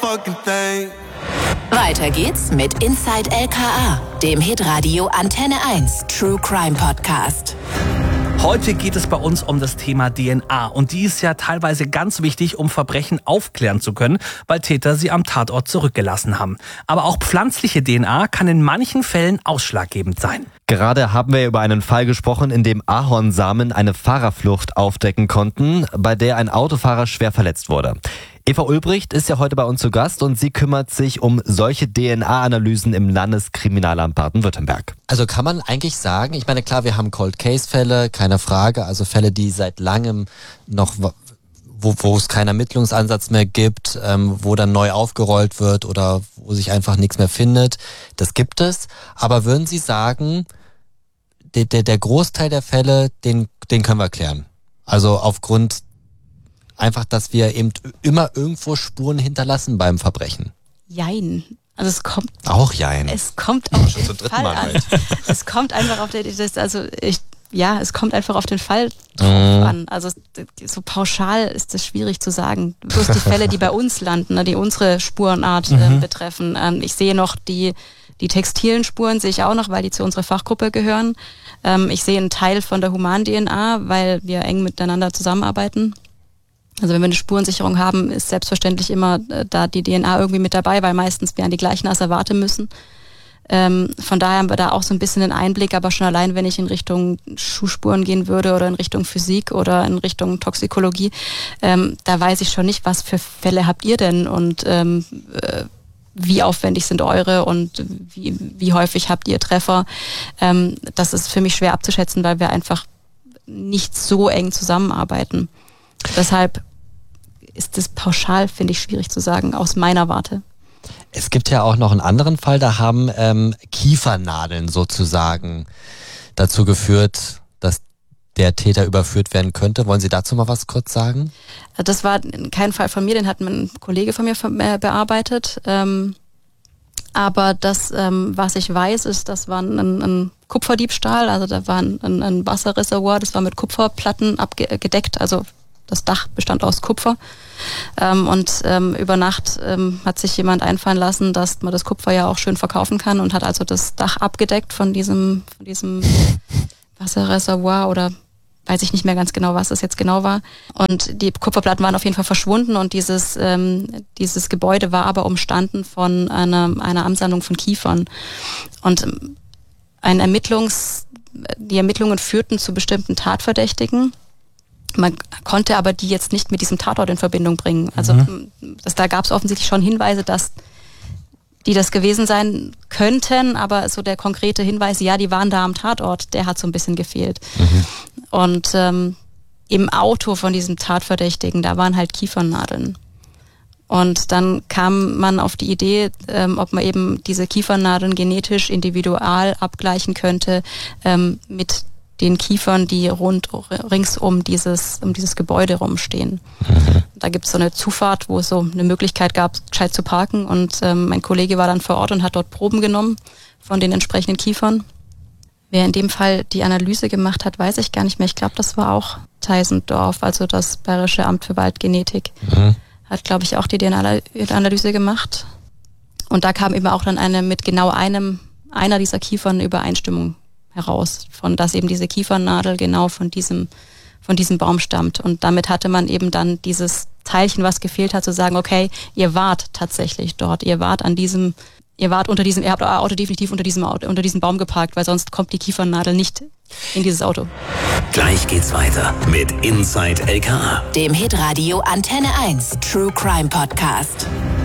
fucking thing. Weiter geht's mit Inside LKA, dem Hitradio Antenne 1 True Crime Podcast. Heute geht es bei uns um das Thema DNA und die ist ja teilweise ganz wichtig, um Verbrechen aufklären zu können, weil Täter sie am Tatort zurückgelassen haben. Aber auch pflanzliche DNA kann in manchen Fällen ausschlaggebend sein. Gerade haben wir über einen Fall gesprochen, in dem Ahornsamen eine Fahrerflucht aufdecken konnten, bei der ein Autofahrer schwer verletzt wurde. Eva Ulbricht ist ja heute bei uns zu Gast und sie kümmert sich um solche DNA-Analysen im Landeskriminalamt Baden-Württemberg. Also kann man eigentlich sagen, ich meine klar, wir haben Cold-Case-Fälle, keine Frage, also Fälle, die seit langem noch, wo es keinen Ermittlungsansatz mehr gibt, wo dann neu aufgerollt wird oder wo sich einfach nichts mehr findet. Das gibt es. Aber würden Sie sagen, der Großteil der Fälle, den können wir klären? Also aufgrund einfach, dass wir eben immer irgendwo Spuren hinterlassen beim Verbrechen. Jein. Also es kommt. Auch jein. Es kommt auf schon den zum dritten Fall Mal an. halt. Es kommt einfach auf es kommt einfach auf den Fall drauf an. Also so pauschal ist es schwierig zu sagen. Bloß die Fälle, die bei uns landen, die unsere Spurenart betreffen. Ich sehe noch die textilen Spuren sehe ich auch noch, weil die zu unserer Fachgruppe gehören. Ich sehe einen Teil von der Human-DNA, weil wir eng miteinander zusammenarbeiten. Also wenn wir eine Spurensicherung haben, ist selbstverständlich immer da die DNA irgendwie mit dabei, weil meistens wir an die gleichen Asservate müssen. Von daher haben wir da auch so ein bisschen einen Einblick, aber schon allein, wenn ich in Richtung Schuhspuren gehen würde oder in Richtung Physik oder in Richtung Toxikologie, da weiß ich schon nicht, was für Fälle habt ihr denn und wie aufwendig sind eure und wie häufig habt ihr Treffer. Das ist für mich schwer abzuschätzen, weil wir einfach nicht so eng zusammenarbeiten. Deshalb ist das pauschal, finde ich, schwierig zu sagen, aus meiner Warte. Es gibt ja auch noch einen anderen Fall, da haben Kiefernadeln sozusagen dazu geführt, dass der Täter überführt werden könnte. Wollen Sie dazu mal was kurz sagen? Das war kein Fall von mir, den hat ein Kollege von mir bearbeitet. Aber das, was ich weiß, ist, das war ein Kupferdiebstahl, also da war ein Wasserreservoir, das war mit Kupferplatten abgedeckt, also das Dach bestand aus Kupfer. Über Nacht hat sich jemand einfallen lassen, dass man das Kupfer ja auch schön verkaufen kann und hat also das Dach abgedeckt von diesem Wasserreservoir oder weiß ich nicht mehr ganz genau, was das jetzt genau war. Und die Kupferplatten waren auf jeden Fall verschwunden und dieses Gebäude war aber umstanden von einer Ansammlung von Kiefern. Und die Ermittlungen führten zu bestimmten Tatverdächtigen. Man konnte aber die jetzt nicht mit diesem Tatort in Verbindung bringen. Also da gab es offensichtlich schon Hinweise, dass die das gewesen sein könnten, aber so der konkrete Hinweis, ja, die waren da am Tatort, der hat so ein bisschen gefehlt. Und im Auto von diesem Tatverdächtigen, da waren halt Kiefernadeln. Und dann kam man auf die Idee, ob man eben diese Kiefernadeln genetisch individual abgleichen könnte mit den Kiefern, die rings um dieses Gebäude rumstehen. Da gibt es so eine Zufahrt, wo es so eine Möglichkeit gab, gescheit zu parken. Und mein Kollege war dann vor Ort und hat dort Proben genommen von den entsprechenden Kiefern. Wer in dem Fall die Analyse gemacht hat, weiß ich gar nicht mehr. Ich glaube, das war auch Teisendorf, also das Bayerische Amt für Waldgenetik. Hat, glaube ich, auch die DNA-Analyse gemacht. Und da kam eben auch dann mit genau einer dieser Kiefern Übereinstimmung heraus, von dass eben diese Kiefernadel genau von diesem Baum stammt. Und damit hatte man eben dann dieses Teilchen, was gefehlt hat, zu sagen, okay, ihr wart tatsächlich dort, ihr habt euer Auto definitiv unter diesem Baum geparkt, weil sonst kommt die Kiefernadel nicht in dieses Auto. Gleich geht's weiter mit Inside LKA, dem Hitradio Antenne 1 True Crime Podcast.